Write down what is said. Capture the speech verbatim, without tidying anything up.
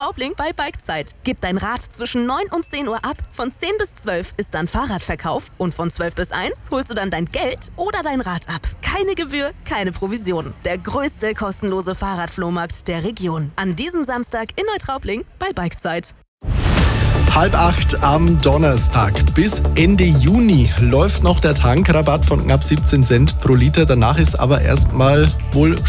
Neutraubling bei Bikezeit. Gib dein Rad zwischen neun und zehn Uhr ab. Von zehn bis zwölf ist dann Fahrradverkauf. Und von zwölf bis eins holst du dann dein Geld oder dein Rad ab. Keine Gebühr, keine Provision. Der größte kostenlose Fahrradflohmarkt der Region. An diesem Samstag in Neutraubling bei Bikezeit. Halb acht am Donnerstag. Bis Ende Juni läuft noch der Tankrabatt von knapp siebzehn Cent pro Liter. Danach ist aber erstmal wohl